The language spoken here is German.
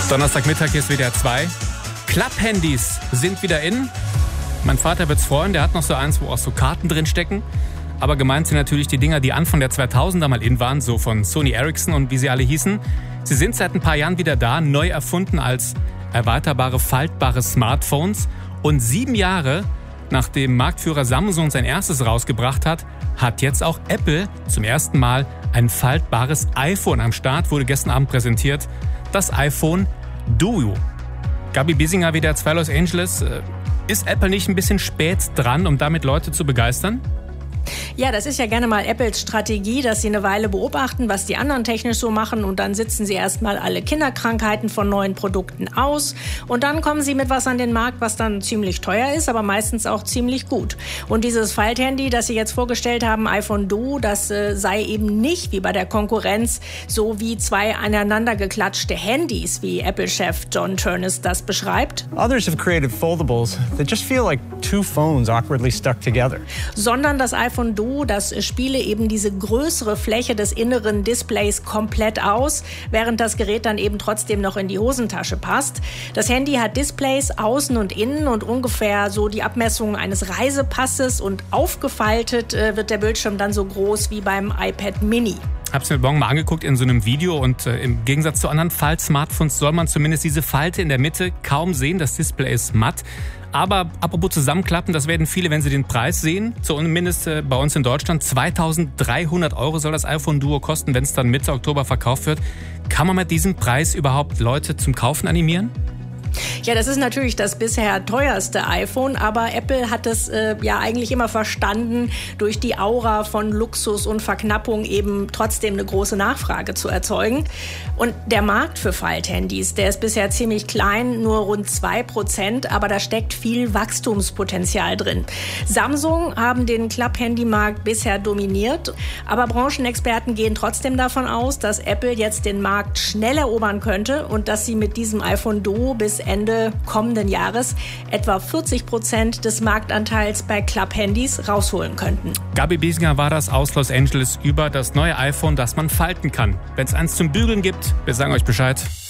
Donnerstagmittag, hier ist WDR 2. Klapphandys sind wieder in. Mein Vater wird's freuen, der hat noch so eins, wo auch so Karten drin stecken. Aber gemeint sind natürlich die Dinger, die Anfang der 2000er mal in waren, so von Sony Ericsson und wie sie alle hießen. Sie sind seit ein paar Jahren wieder da, neu erfunden als erweiterbare, faltbare Smartphones. Und 7 Jahre nachdem Marktführer Samsung sein erstes rausgebracht hat, hat jetzt auch Apple zum ersten Mal ein faltbares iPhone am Start, wurde gestern Abend präsentiert. Das iPhone Duo. Gabi Biesinger, WDR 2 Los Angeles. Ist Apple nicht ein bisschen spät dran, um damit Leute zu begeistern? Ja, das ist ja gerne mal Apples Strategie, dass sie eine Weile beobachten, was die anderen technisch so machen und dann sitzen sie erstmal alle Kinderkrankheiten von neuen Produkten aus und dann kommen sie mit was an den Markt, was dann ziemlich teuer ist, aber meistens auch ziemlich gut. Und dieses Falthandy, das sie jetzt vorgestellt haben, iPhone Duo, das sei eben nicht wie bei der Konkurrenz so wie 2 aneinander geklatschte Handys, wie Apple-Chef John Ternus das beschreibt. Others have created foldables that just feel like 2 phones awkwardly stuck together. Sondern das iPhone Duo, das spiele eben diese größere Fläche des inneren Displays komplett aus, während das Gerät dann eben trotzdem noch in die Hosentasche passt. Das Handy hat Displays außen und innen und ungefähr so die Abmessungen eines Reisepasses und aufgefaltet wird der Bildschirm dann so groß wie beim iPad Mini. Hab's mir morgen mal angeguckt in so einem Video und im Gegensatz zu anderen Falt-Smartphones soll man zumindest diese Falte in der Mitte kaum sehen. Das Display ist matt. Aber apropos zusammenklappen, das werden viele, wenn sie den Preis sehen. Zumindest bei uns in Deutschland 2.300 € soll das iPhone Duo kosten, wenn es dann Mitte Oktober verkauft wird. Kann man mit diesem Preis überhaupt Leute zum Kaufen animieren? Ja, das ist natürlich das bisher teuerste iPhone, aber Apple hat es ja eigentlich immer verstanden, durch die Aura von Luxus und Verknappung eben trotzdem eine große Nachfrage zu erzeugen. Und der Markt für Falthandys, der ist bisher ziemlich klein, nur rund 2%, aber da steckt viel Wachstumspotenzial drin. Samsung haben den Klapphandymarkt bisher dominiert, aber Branchenexperten gehen trotzdem davon aus, dass Apple jetzt den Markt schnell erobern könnte und dass sie mit diesem iPhone Duo bis Ende kommenden Jahres etwa 40% des Marktanteils bei Klapphandys rausholen könnten. Gabi Biesinger war das aus Los Angeles über das neue iPhone, das man falten kann. Wenn es eins zum Bügeln gibt, wir sagen euch Bescheid.